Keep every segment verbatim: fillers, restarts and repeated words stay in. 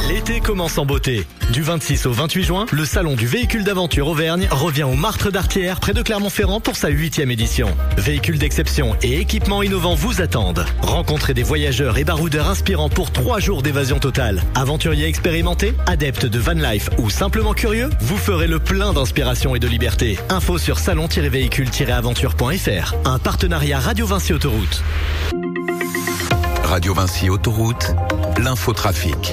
L'été commence en beauté. Du vingt-six au vingt-huit juin, le salon du véhicule d'aventure Auvergne revient au Martre d'Artière près de Clermont-Ferrand pour sa huitième édition. Véhicules d'exception et équipements innovants vous attendent. Rencontrez des voyageurs et baroudeurs inspirants pour trois jours d'évasion totale. Aventuriers expérimentés, adeptes de van life ou simplement curieux, vous ferez le plein d'inspiration et de liberté. Info sur salon tiret véhicule tiret aventure point f r. Un partenariat Radio Vinci Autoroute. Radio Vinci Autoroute, l'infotrafic.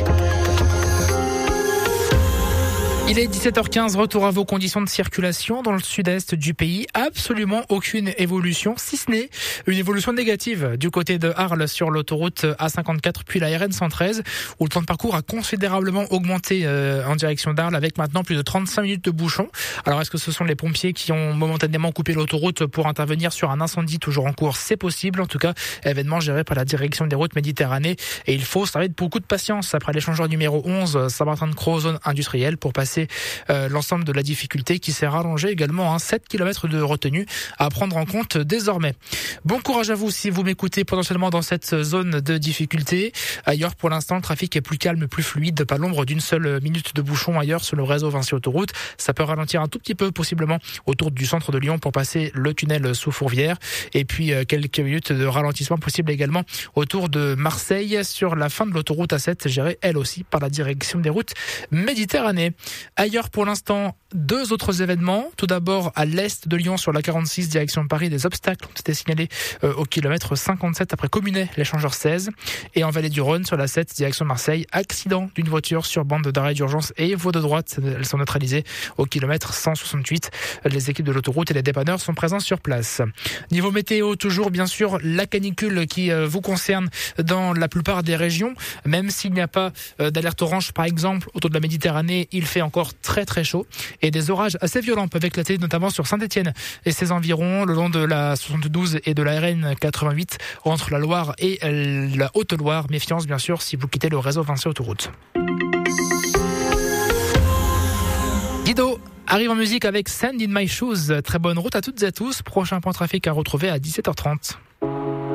Il est dix-sept heures quinze, retour à vos conditions de circulation dans le sud-est du pays. Absolument aucune évolution, si ce n'est une évolution négative du côté de Arles sur l'autoroute A cinquante-quatre puis la R N cent treize, où le temps de parcours a considérablement augmenté euh, en direction d'Arles avec maintenant plus de trente-cinq minutes de bouchon. Alors est-ce que ce sont les pompiers qui ont momentanément coupé l'autoroute pour intervenir sur un incendie toujours en cours? C'est possible. En tout cas, événement géré par la direction des routes Méditerranée, et il faut s'arrêter de beaucoup de patience après l'échangeur numéro onze Saint-Martin-de-Crau, zone industrielle, pour passer Euh, l'ensemble de la difficulté qui s'est rallongée également, hein, sept kilomètres de retenue à prendre en compte désormais. Bon courage à vous si vous m'écoutez potentiellement dans cette zone de difficulté. Ailleurs, pour l'instant, le trafic est plus calme, plus fluide, pas l'ombre d'une seule minute de bouchon ailleurs sur le réseau Vinci Autoroute. Ça peut ralentir un tout petit peu possiblement autour du centre de Lyon pour passer le tunnel sous Fourvière, et puis euh, quelques minutes de ralentissement possible également autour de Marseille sur la fin de l'autoroute A sept, gérée elle aussi par la direction des routes Méditerranée. Ailleurs, pour l'instant, deux autres événements. Tout d'abord, à l'est de Lyon, sur la quarante-six, direction Paris, des obstacles ont été signalés euh, au kilomètre cinquante-sept après Communet, l'échangeur seize. Et en vallée du Rhône, sur la sept, direction Marseille, accident d'une voiture sur bande d'arrêt d'urgence et voie de droite. Elles sont neutralisées au kilomètre cent soixante-huit. Les équipes de l'autoroute et les dépanneurs sont présents sur place. Niveau météo, toujours, bien sûr, la canicule qui euh, vous concerne dans la plupart des régions. Même s'il n'y a pas euh, d'alerte orange, par exemple, autour de la Méditerranée, il fait encore très très chaud, et des orages assez violents peuvent éclater, notamment sur Saint-Étienne et ses environs, le long de la soixante-douze et de la R N quatre-vingt-huit, entre la Loire et la Haute-Loire. Méfiance bien sûr si vous quittez le réseau Vinci Autoroute. Guido arrive en musique avec Sand in My Shoes. Très bonne route à toutes et à tous. Prochain point trafic à retrouver à dix-sept heures trente.